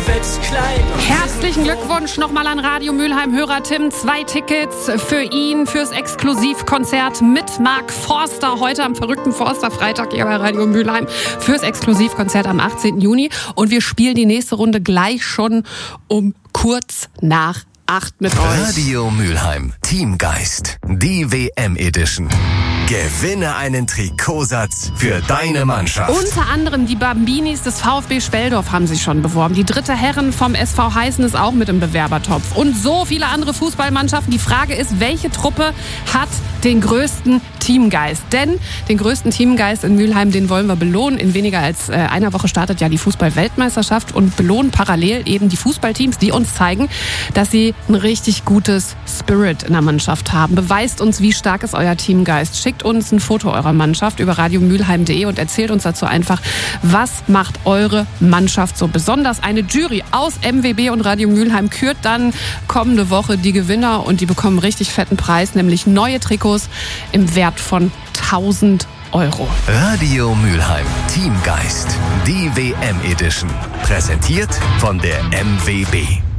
wächst klein. Herzlichen Glückwunsch nochmal an Radio Mülheim-Hörer Tim. 2 Tickets für ihn fürs Exklusivkonzert mit Mark Forster. Heute am verrückten Forster-Freitag hier bei Radio Mülheim fürs Exklusivkonzert am 18. Juni. Und wir spielen die nächste Runde gleich schon um kurz nach 8 mit euch. Radio Mülheim, Teamgeist, die WM-Edition. Gewinne einen Trikotsatz für deine Mannschaft. Unter anderem die Bambinis des VfB Speldorf haben sich schon beworben. Die dritte Herren vom SV Heißen ist auch mit im Bewerbertopf. Und so viele andere Fußballmannschaften. Die Frage ist, welche Truppe hat den größten Teamgeist? Denn den größten Teamgeist in Mülheim, den wollen wir belohnen. In weniger als einer Woche startet ja die Fußball-Weltmeisterschaft und belohnen parallel eben die Fußballteams, die uns zeigen, dass sie ein richtig gutes Spirit in der Mannschaft haben. Beweist uns, wie stark ist euer Teamgeist. Schickt uns ein Foto eurer Mannschaft über radiomülheim.de und erzählt uns dazu einfach, was macht eure Mannschaft so besonders. Eine Jury aus MWB und Radio Mülheim kürt dann kommende Woche die Gewinner und die bekommen einen richtig fetten Preis, nämlich neue Trikots im Wert von 1.000 €. Radio Mülheim, Teamgeist, die WM-Edition. Präsentiert von der MWB.